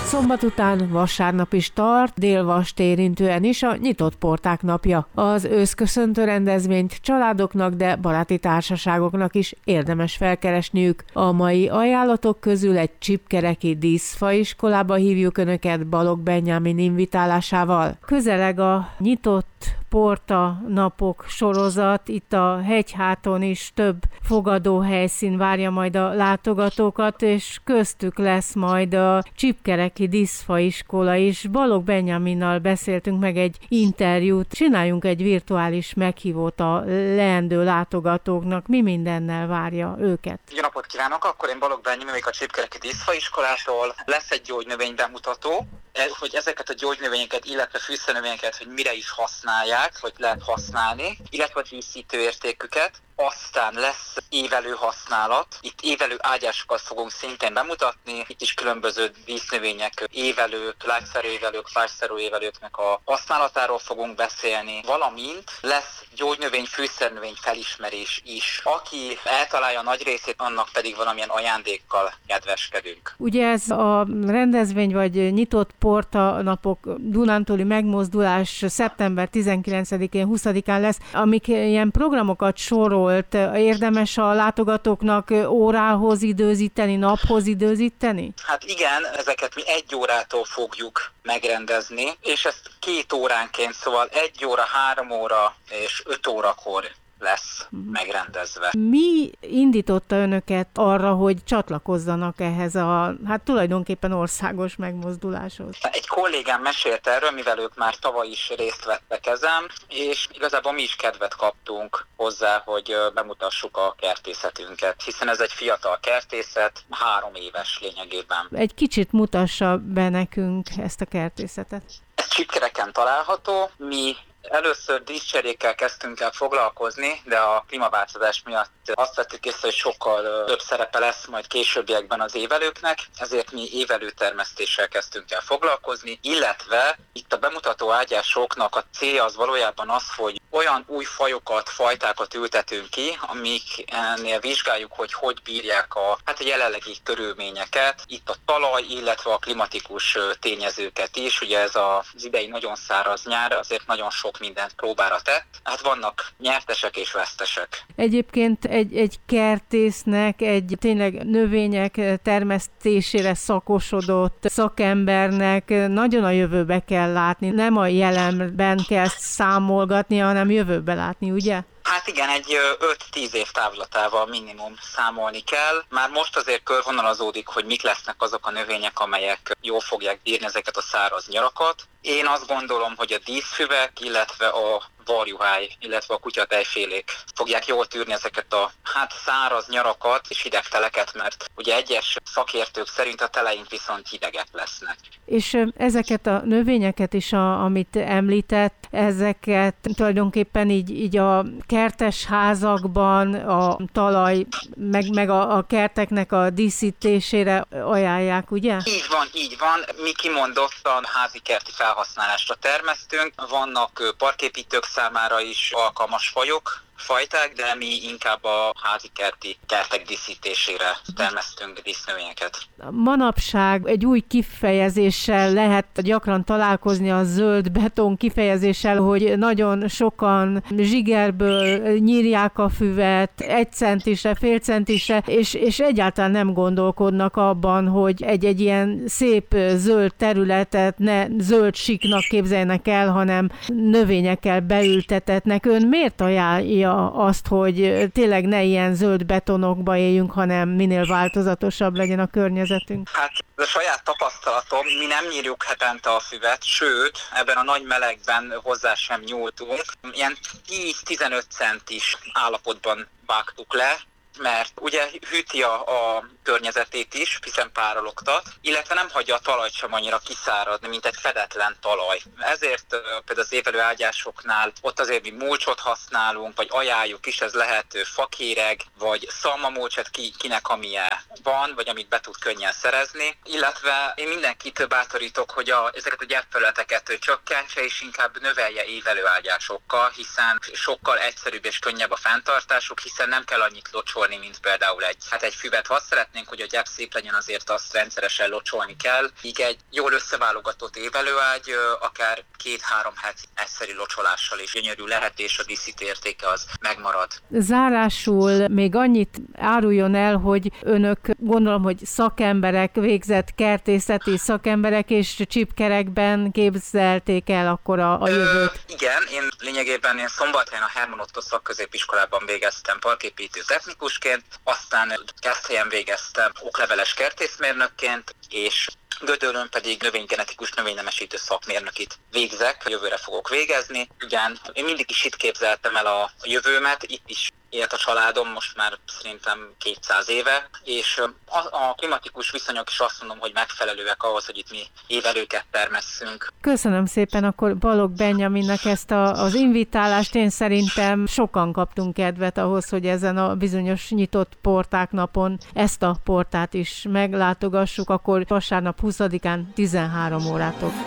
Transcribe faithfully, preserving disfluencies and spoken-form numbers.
Szombat után vasárnap is tart, Dél-Vast érintően is a nyitott porták napja. Az őszköszöntő rendezvényt családoknak, de baráti társaságoknak is érdemes felkeresniük. A mai ajánlatok közül egy csipkereki díszfaiskolába hívjuk Önöket Balogh Benyámin invitálásával. Közeleg a nyitott porta napok sorozat, itt a hegyháton is több fogadóhelyszín várja majd a látogatókat, és köztük lesz majd a csipkereki díszfaiskola is. Balogh Benyáminnal beszéltünk meg egy interjút, csináljunk egy virtuális meghívót a leendő látogatóknak, mi mindennel várja őket. Jó napot kívánok, akkor én Balogh Benyámin vagyok a csipkereki díszfaiskolásról. Lesz egy gyógynövény bemutató, hogy ezeket a gyógynövényeket, illetve fűszernövényeket, hogy mire is használják, hogy lehet használni, illetve a díszítő értéküket. Aztán lesz évelő használat. Itt évelő ágyásokat fogunk szintén bemutatni. Itt is különböző dísznövények, évelők, lágyszerű évelők, fájszerű évelőknek a használatáról fogunk beszélni. Valamint lesz gyógynövény, fűszernövény felismerés is. Aki eltalálja a nagy részét, annak pedig valamilyen ajándékkal kedveskedünk. Ugye ez a rendezvény vagy nyitott porta napok dunántúli megmozdulás szeptember tizenkilencedikén, huszadikán lesz, amik ilyen programokat sorol. Érdemes a látogatóknak órához időzíteni, naphoz időzíteni? Hát igen, ezeket mi egy órától fogjuk megrendezni, és ezt két óránként, szóval egy óra, három óra és öt órakor lesz megrendezve. Mi indította Önöket arra, hogy csatlakozzanak ehhez a, hát tulajdonképpen országos megmozduláshoz? Egy kollégám mesélt erről, mivel ők már tavaly is részt vettek ezen, és igazából mi is kedvet kaptunk hozzá, hogy bemutassuk a kertészetünket, hiszen ez egy fiatal kertészet, három éves lényegében. Egy kicsit mutassa be nekünk ezt a kertészetet. Ez Csipkereken található, mi először díszcserékkel kezdtünk el foglalkozni, de a klímaváltozás miatt azt vettük észre, hogy sokkal több szerepe lesz majd későbbiekben az évelőknek, ezért mi évelőtermesztéssel kezdtünk el foglalkozni, illetve itt a bemutató ágyásoknak a célja az valójában az, hogy olyan új fajokat, fajtákat ültetünk ki, amiknél vizsgáljuk, hogy hogy bírják a, hát a jelenlegi körülményeket, itt a talaj, illetve a klimatikus tényezőket is. Ugye ez az idei nagyon száraz nyár, azért nagyon sok mindent próbára tett. Hát vannak nyertesek és vesztesek. Egyébként egy, egy kertésznek, egy tényleg növények termesztésére szakosodott szakembernek nagyon a jövőbe kell látni. Nem a jelenben kell számolgatni, hanem jövőbe látni, ugye? Hát igen, egy öt-tíz év távlatával minimum számolni kell. Már most azért körvonalazódik, hogy mik lesznek azok a növények, amelyek jól fogják bírni ezeket a száraz nyarakat. Én azt gondolom, hogy a díszfüvek, illetve a varjuhály, illetve a kutyatejfélék fogják jól tűrni ezeket a hát száraz nyarakat és hideg teleket, mert ugye egyes szakértők szerint a teleink viszont hidegek lesznek. És ezeket a növényeket is, a, amit említett, ezeket tulajdonképpen így, így a kertes házakban a talaj, meg, meg a, a kerteknek a díszítésére ajánlják, ugye? Így van, így van. Mi kimondottan házi kerti felhasználásra termesztünk. Vannak parképítők számára is alkalmas fajok, fajták, de mi inkább a házi kerti kertek díszítésére termesztünk dísznövényeket. Manapság egy új kifejezéssel lehet gyakran találkozni, a zöld beton kifejezéssel, hogy nagyon sokan zsigerből nyírják a füvet egy centisre, fél centisre, és, és egyáltalán nem gondolkodnak abban, hogy egy-egy ilyen szép zöld területet ne zöld síknak képzeljenek el, hanem növényekkel beültetetnek. Ön miért ajánlja azt, hogy tényleg ne ilyen zöld betonokba éljünk, hanem minél változatosabb legyen a környezetünk? Hát ez a saját tapasztalatom, mi nem nyírjuk hetente a füvet, sőt, ebben a nagy melegben hozzá sem nyúltunk. Ilyen tíz-tizenöt centis állapotban vágtuk le, mert ugye hűti a, a környezetét is, hiszen párologtat, illetve nem hagyja a talajt sem annyira kiszáradni, mint egy fedetlen talaj. Ezért például az évelő ágyásoknál ott azért mi mulcsot használunk, vagy ajánljuk is, ez lehet fakéreg, vagy szalmamulcsot, ki, kinek amilyen van, vagy amit be tud könnyen szerezni. Illetve én mindenkit bátorítok, hogy a, ezeket a gyepfelületeket csökkentse, és inkább növelje évelő ágyásokkal, hiszen sokkal egyszerűbb és könnyebb a fenntartásuk, hiszen nem kell annyit locsolni gyakorolni, mint például egy, hát egy füvet. Ha azt szeretnénk, hogy a gyep szép legyen, azért azt rendszeresen locsolni kell. Így egy jól összeválogatott évelőágy akár két-három heti egyszeri locsolással is gyönyörű lehet, és a díszítő értéke az megmarad. Zárásul még annyit áruljon el, hogy önök, gondolom, hogy szakemberek, végzett kertészeti szakemberek, és csipkerekben képzelték el akkor a, a jövőt. Ö, igen, én lényegében én Szombathelyen a Herman Otto szakközépiskolában végeztem parképítő technikusként, aztán Keszthelyen végeztem okleveles kertészmérnökként, és Gödöllőn pedig növénygenetikus növénynemesítő szakmérnökit végzek, jövőre fogok végezni. Ugyan én mindig is itt képzeltem el a jövőmet, itt is élt a családom most már szerintem kétszáz éve, és a, a klimatikus viszonyok is azt mondom, hogy megfelelőek ahhoz, hogy itt mi évelőket termesszünk. Köszönöm szépen akkor Balogh Benjaminnak ezt a, az invitálást. Én szerintem sokan kaptunk kedvet ahhoz, hogy ezen a bizonyos nyitott porták napon ezt a portát is meglátogassuk, akkor vasárnap huszadikán tizenhárom órától.